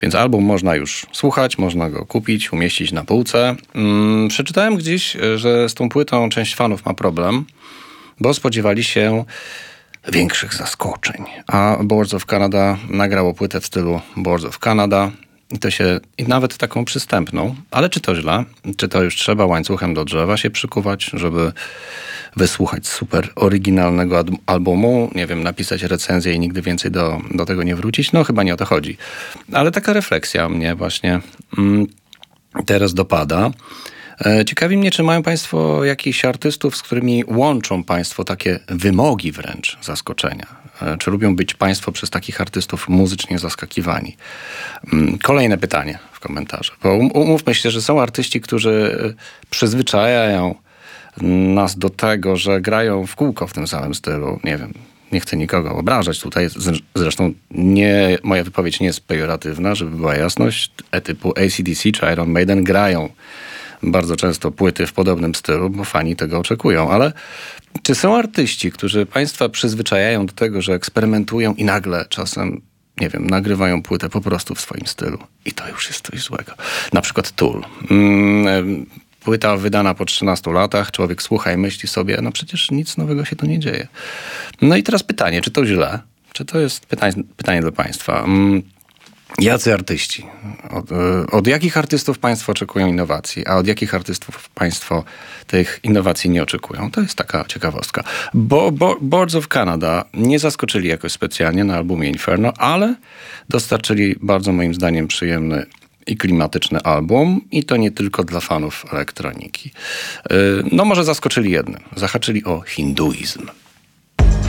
Więc album można już słuchać, można go kupić, umieścić na półce. Przeczytałem gdzieś, że z tą płytą część fanów ma problem, bo spodziewali się większych zaskoczeń. A Boards of Canada nagrało płytę w stylu Boards of Canada i nawet taką przystępną. Ale czy to źle? Czy to już trzeba łańcuchem do drzewa się przykuwać, żeby wysłuchać super oryginalnego albumu? Nie wiem, napisać recenzję i nigdy więcej do tego nie wrócić? No chyba nie o to chodzi. Ale taka refleksja mnie właśnie teraz dopada. Ciekawi mnie, czy mają Państwo jakichś artystów, z którymi łączą Państwo takie wymogi wręcz zaskoczenia? Czy lubią być Państwo przez takich artystów muzycznie zaskakiwani? Kolejne pytanie w komentarzu. Bo umówmy się, że są artyści, którzy przyzwyczajają nas do tego, że grają w kółko w tym samym stylu. Nie wiem, nie chcę nikogo obrażać tutaj. Zresztą moja wypowiedź nie jest pejoratywna, żeby była jasność. Typu AC/DC czy Iron Maiden grają bardzo często płyty w podobnym stylu, bo fani tego oczekują. Ale czy są artyści, którzy Państwa przyzwyczajają do tego, że eksperymentują i nagle czasem, nie wiem, nagrywają płytę po prostu w swoim stylu i to już jest coś złego? Na przykład Tool. Płyta wydana po 13 latach, człowiek słucha i myśli sobie, no przecież nic nowego się tu nie dzieje. No i teraz pytanie, czy to źle? Czy to jest pytanie do Państwa? Jacy artyści? Od jakich artystów Państwo oczekują innowacji, a od jakich artystów Państwo tych innowacji nie oczekują? To jest taka ciekawostka. Bo Boards of Canada nie zaskoczyli jakoś specjalnie na albumie Inferno, ale dostarczyli bardzo moim zdaniem przyjemny i klimatyczny album i to nie tylko dla fanów elektroniki. No może zaskoczyli jednym. Zahaczyli o hinduizm.